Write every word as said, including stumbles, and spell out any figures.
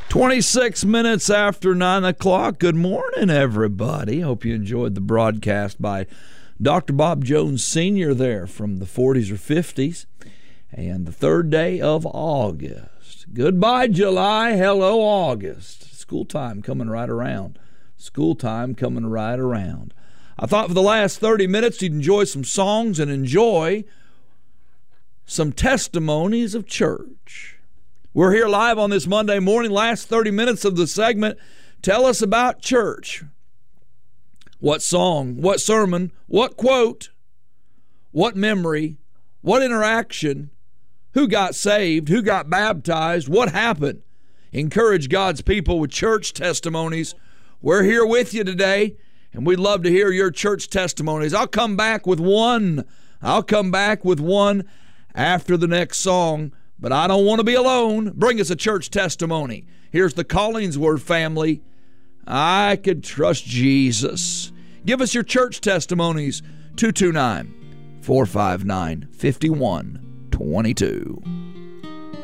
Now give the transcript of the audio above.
twenty-six minutes after nine o'clock. Good morning, everybody. Hope you enjoyed the broadcast by Doctor Bob Jones Senior there from the forties or fifties. And the third day of August. Goodbye, July. Hello, August. School time coming right around. School time coming right around. I thought for the last thirty minutes you'd enjoy some songs and enjoy some testimonies of church. We're here live on this Monday morning. Last thirty minutes of the segment. Tell us about church. What song, what sermon, what quote, what memory, what interaction, who got saved, who got baptized, what happened. Encourage God's people with church testimonies. We're here with you today, and we'd love to hear your church testimonies. I'll come back with one. I'll come back with one after the next song, but I don't want to be alone. Bring us a church testimony. Here's the Collingsworth family. I could trust Jesus. Give us your church testimonies. two two nine, four five nine, five one two two.